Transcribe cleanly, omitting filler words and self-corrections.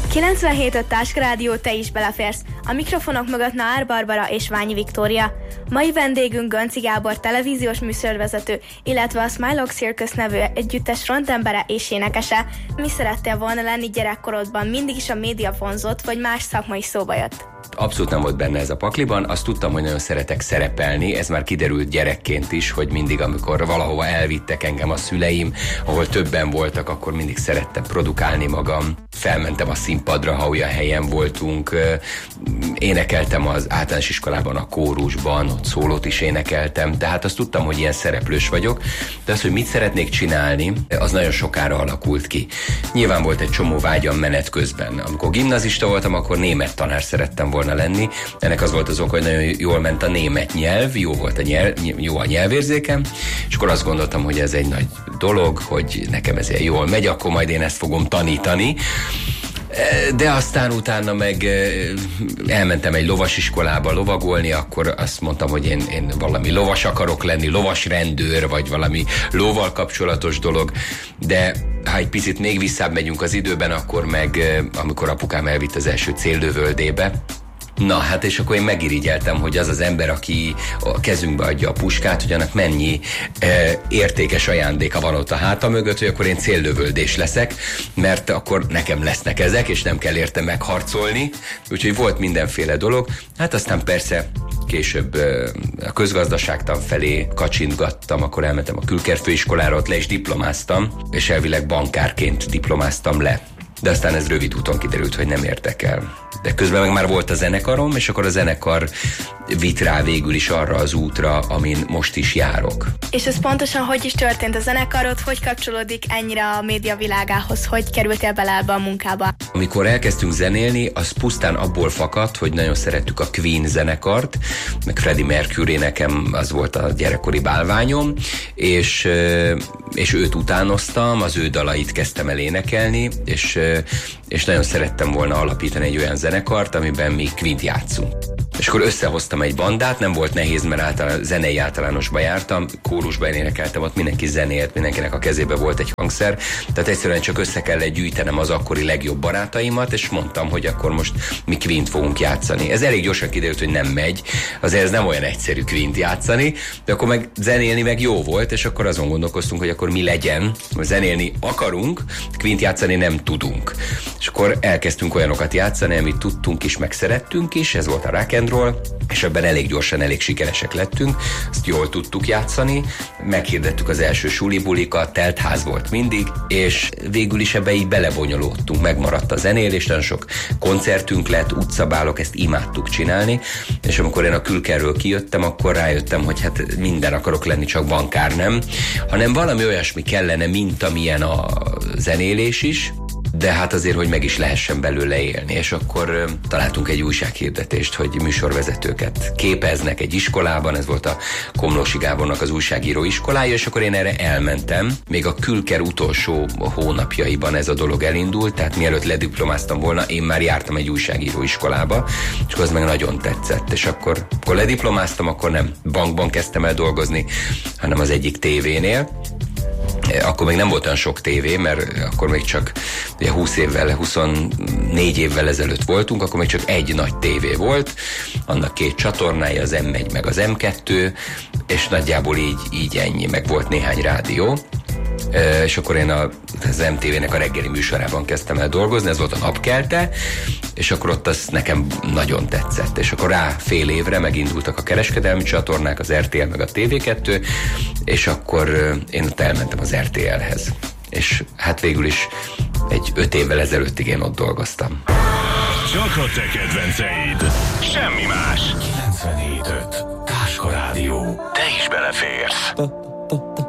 97.5 Táska Rádió, te is beleférsz. A mikrofonok mögött Naár Barbara és Ványi Viktória. Mai vendégünk Gönci Gábor, televíziós műsorvezető, illetve a Smile Circus nevű együttes frontembere és énekese. Mi szerettél volna lenni gyerekkorodban? Mindig is a média vonzott, vagy más szakma is szóba jött? Abszolút nem volt benne ez a pakliban, azt tudtam, hogy nagyon szeretek szerepelni, ez már kiderült gyerekként is, hogy mindig, amikor valahova elvittek engem a szüleim, ahol többen voltak, akkor mindig szerettem produkálni magam. Felmentem a színpadra, ha olyan helyen voltunk, énekeltem az általános iskolában a kórusban, ott szólót is énekeltem, tehát azt tudtam, hogy ilyen szereplős vagyok, de az, hogy mit szeretnék csinálni, az nagyon sokára alakult ki. Nyilván volt egy csomó vágyam menet közben. Amikor gimnazista voltam, akkor német tanár szerettem volna lenni. Ennek az volt az oka, hogy nagyon jól ment a német nyelv, jó a nyelvérzékem, és akkor azt gondoltam, hogy ez egy nagy dolog, hogy nekem ez ilyen jól megy, akkor majd én ezt fogom tanítani. De aztán utána meg elmentem egy lovasiskolába lovagolni, akkor azt mondtam, hogy én valami lovas akarok lenni, lovas rendőr, vagy valami lóval kapcsolatos dolog, de ha egy picit még visszább megyünk az időben, akkor meg, amikor apukám elvitt az első céllövöldébe, na hát, és akkor én megirigyeltem, hogy az az ember, aki a kezünkbe adja a puskát, hogy annak mennyi értékes ajándéka van ott a háta mögött, hogy akkor én céllövöldés leszek, mert akkor nekem lesznek ezek, és nem kell érte megharcolni. Úgyhogy volt mindenféle dolog. Hát aztán persze később a közgazdaságtan felé kacsintgattam, akkor elmentem a külkerfőiskolára, ott le is diplomáztam, és elvileg bankárként diplomáztam le. De aztán ez rövid úton kiderült, hogy nem érdekel. De közben meg már volt a zenekarom, és akkor a zenekar vitt rá végül is arra az útra, amin most is járok. És ez pontosan hogy is történt a zenekarod? Hogy kapcsolódik ennyire a média világához? Hogy kerültél bele ebbe a munkába? Amikor elkezdtünk zenélni, az pusztán abból fakadt, hogy nagyon szerettük a Queen zenekart, meg Freddie Mercury, nekem az volt a gyerekkori bálványom, és őt utánoztam, az ő dalait kezdtem el énekelni, és nagyon szerettem volna alapítani egy olyan zenekart, amiben mi Queen-t játszunk. És akkor összehoztam egy bandát, nem volt nehéz, mert zenei általánosba jártam, kórusban énekeltem, ott mindenki zenélt, mindenkinek a kezébe volt egy hangszer, tehát egyszerűen csak össze kellett gyűjtenem az akkori legjobb barátaimat, és mondtam, hogy akkor most mi Queen-t fogunk játszani. Ez elég gyorsan kiderült, hogy nem megy, azért ez nem olyan egyszerű Queen-t játszani, de akkor meg zenélni meg jó volt, és akkor azon gondolkoztunk, hogy akkor mi legyen, zenélni akarunk, Queen-t játszani nem tudunk. És akkor elkezdtünk olyanokat játszani, amit tudtunk is, meg szerettünk is, ez volt a rock and roll, és ebben elég gyorsan, elég sikeresek lettünk, azt jól tudtuk játszani, meghirdettük az első sulibulikat, telt ház volt mindig, és végül is ebbe így belebonyolódtunk, megmaradt a zenélés, nagyon sok koncertünk lett, utcabálok, ezt imádtuk csinálni, és amikor én a külkerről kijöttem, akkor rájöttem, hogy hát minden akarok lenni, csak bankár nem, hanem valami olyasmi kellene, mint amilyen a zenélés is, de hát azért, hogy meg is lehessen belőle élni, és akkor találtunk egy újsághirdetést, hogy műsorvezetőket képeznek egy iskolában, ez volt a Komlósi Gábornak az újságíró iskolája, és akkor én erre elmentem. Még a külker utolsó hónapjaiban ez a dolog elindult, tehát mielőtt lediplomáztam volna, én már jártam egy újságíró iskolába, és az meg nagyon tetszett, és akkor lediplomáztam, akkor nem bankban kezdtem el dolgozni, hanem az egyik tévénél. Akkor még nem volt olyan sok tévé, mert akkor még csak 24 évvel ezelőtt voltunk, akkor még csak egy nagy tévé volt, annak 2 csatornája, az M1 meg az M2, és nagyjából így ennyi, meg volt néhány rádió. És akkor én az MTV-nek a reggeli műsorában kezdtem el dolgozni, ez volt a Napkelte, és akkor ott az nekem nagyon tetszett, és akkor rá fél évre megindultak a kereskedelmi csatornák, az RTL meg a TV2, és akkor én ott elmentem az RTL-hez. És hát végül is egy 5 évvel ezelőttig én ott dolgoztam. Csak a te kedvenceid, semmi más. 97.5 Táska Rádió. Te is beleférsz.